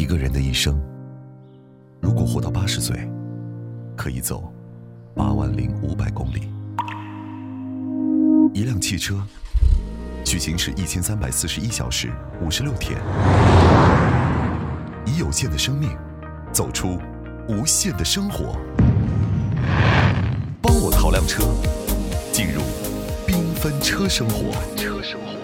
个人的一生，如果活到80岁，可以走80500公里。一辆汽车去行驶1341小时56天，以有限的生命走出无限的生活。帮我淘辆车，进入缤纷车生活。